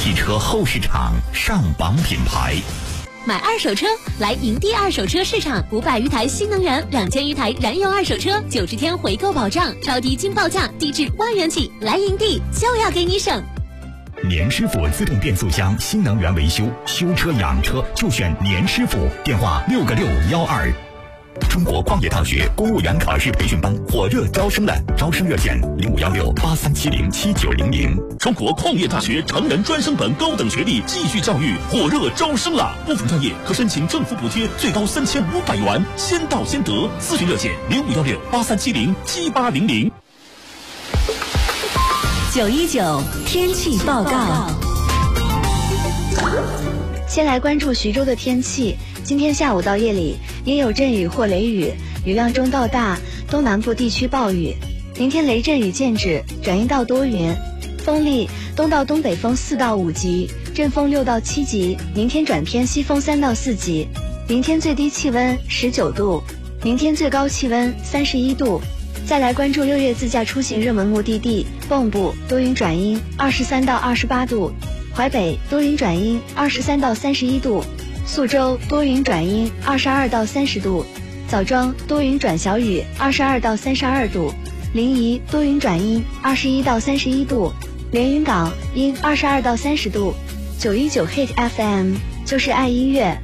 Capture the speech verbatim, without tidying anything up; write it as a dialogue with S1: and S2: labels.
S1: 汽车后市场上榜品牌。
S2: 买二手车来营地二手车市场，五百余台新能源，两千余台燃油二手车，九十天回购保障，超低金报价，低至万元起。来营地就要给你省。
S1: 年师傅自动变速箱新能源维修，修车养车就选年师傅。电话六个六幺二。中国矿业大学公务员考试培训班火热招生了，招生热线零五幺六八三七零七九零零。
S3: 中国矿业大学成人专升本高等学历继续教育火热招生了，部分专业可申请政府补贴，最高三千五百元，先到先得。咨询热线零五幺六八三七零七八零零。
S2: 九一九天气报告。
S4: 先来关注徐州的天气。今天下午到夜里也有阵雨或雷雨，雨量中到大，东南部地区暴雨。明天雷阵雨渐止，转阴到多云，风力东到东北风四到五级，阵风六到七级。明天转偏西风三到四级。明天最低气温十九度，明天最高气温三十一度。再来关注六月自驾出行热门目的地：蚌埠多云转阴，二十三到二十八度；淮北多云转阴，二十三到三十一度；宿州多云转阴，二十二到三十度；枣庄多云转小雨，二十二到三十二度；临沂多云转阴，二十一到三十一度；连云港阴，二十二到三十度。九一九 Hit F M 就是爱音乐，